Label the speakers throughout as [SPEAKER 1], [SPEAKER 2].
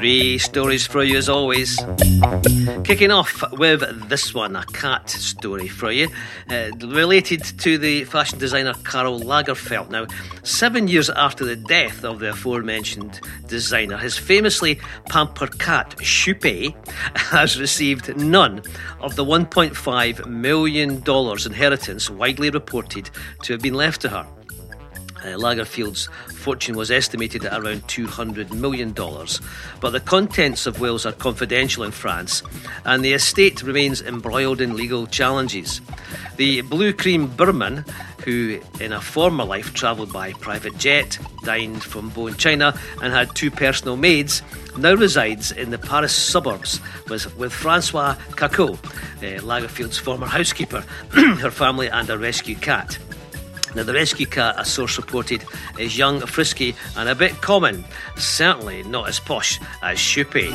[SPEAKER 1] 3 stories for you as always. Kicking off with this one, a cat story for you, related to the fashion designer Karl Lagerfeld. Now, 7 years after the death of the aforementioned designer, his famously pampered cat, Choupette, has received none of the $1.5 million inheritance widely reported to have been left to her. Lagerfeld's fortune was estimated at around $200 million, but the contents of wills are confidential in France, and the estate remains embroiled in legal challenges. The blue cream Burman, who in a former life travelled by private jet, dined from Beaune, China, and had 2 personal maids, now resides in the Paris suburbs with Francois Cacot, Lagerfeld's former housekeeper, her family, and a rescue cat. Now, the rescue cat, a source reported, is young, frisky, and a bit common. Certainly not as posh as Choupette.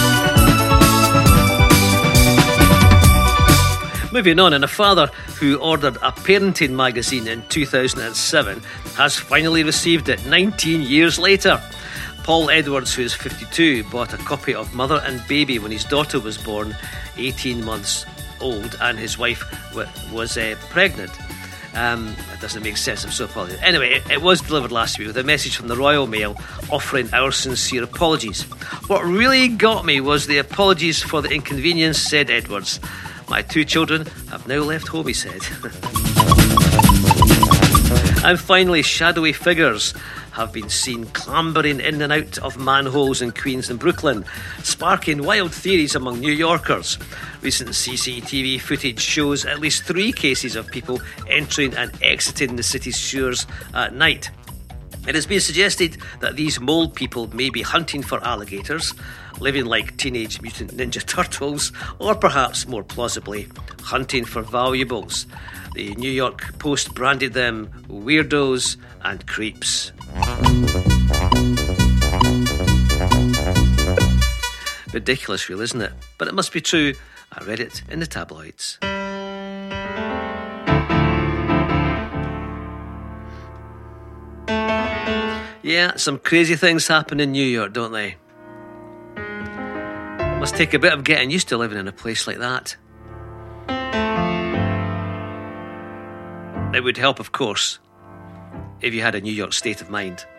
[SPEAKER 1] Moving on, and a father who ordered a parenting magazine in 2007 has finally received it 19 years later. Paul Edwards, who is 52, bought a copy of Mother and Baby when his daughter was born, 18 months old, and his wife was pregnant. That doesn't make sense, I'm so apologetic. Anyway, it was delivered last week with a message from the Royal Mail offering our sincere apologies. What really got me was the apologies for the inconvenience, said Edwards. My 2 children have now left home, he said. And finally, shadowy figures have been seen clambering in and out of manholes in Queens and Brooklyn, sparking wild theories among New Yorkers. Recent CCTV footage shows at least 3 cases of people entering and exiting the city's sewers at night. It has been suggested that these mole people may be hunting for alligators, living like Teenage Mutant Ninja Turtles, or perhaps more plausibly, hunting for valuables. The New York Post branded them weirdos and creeps. Ridiculous, really, isn't it? But it must be true. I read it in the tabloids. Yeah, some crazy things happen in New York, don't they? Must take a bit of getting used to living in a place like that. It would help, of course, if you had a New York state of mind.